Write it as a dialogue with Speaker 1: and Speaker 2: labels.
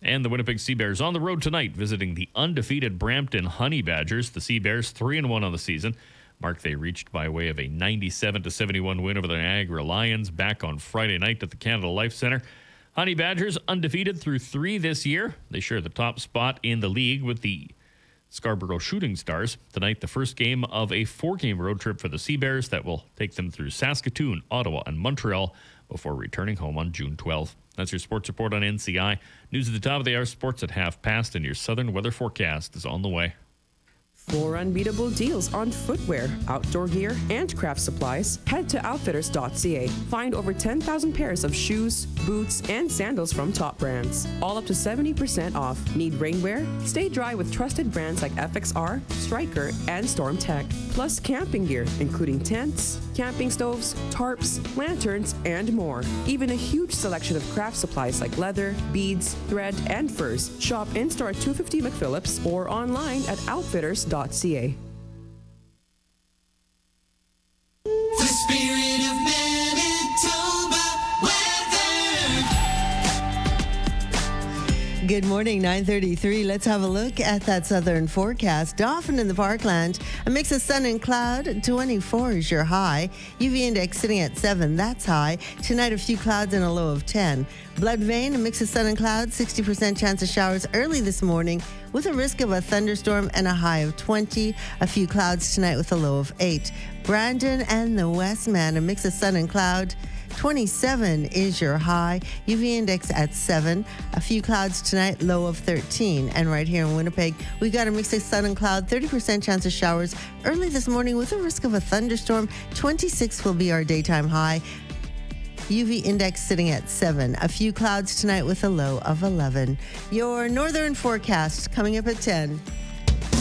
Speaker 1: And the Winnipeg Sea Bears on the road tonight, visiting the undefeated Brampton Honey Badgers. The Sea Bears 3-1 on the season. Mark they reached by way of a 97-71 win over the Niagara Lions back on Friday night at the Canada Life Centre. Honey Badgers undefeated through 3 this year. They share the top spot in the league with the Scarborough Shooting Stars. Tonight, the first game of a 4-game road trip for the Sea Bears that will take them through Saskatoon, Ottawa, and Montreal before returning home on June 12th. That's your sports report on NCI. News at the top of the hour, sports at half past, and your southern weather forecast is on the way.
Speaker 2: 4 unbeatable deals on footwear, outdoor gear, and craft supplies. Head to outfitters.ca. Find over 10,000 pairs of shoes, boots, and sandals from top brands. All up to 70% off. Need rainwear? Stay dry with trusted brands like FXR, Striker, and Storm Tech. Plus camping gear, including tents, camping stoves, tarps, lanterns, and more. Even a huge selection of craft supplies like leather, beads, thread, and furs. Shop in-store at 250 McPhillips or online at outfitters.ca. The
Speaker 3: spirit of Manitoba weather.
Speaker 4: Good morning, 9:33. Let's have a look at that southern forecast. Often in the Parkland, a mix of sun and cloud. 24 is your high. UV index sitting at 7. That's high. Tonight, a few clouds and a low of 10. Bloodvein, a mix of sun and clouds. 60% chance of showers early this morning with a risk of a thunderstorm and a high of 20. A few clouds tonight with a low of 8. Brandon and the Westman, a mix of sun and cloud. 27 is your high. UV index at 7. A few clouds tonight, low of 13. And right here in Winnipeg, we got a mix of sun and cloud, 30% chance of showers early this morning with a risk of a thunderstorm. 26 will be our daytime high. UV index sitting at 7. A few clouds tonight with a low of 11. Your northern forecast coming up at 10.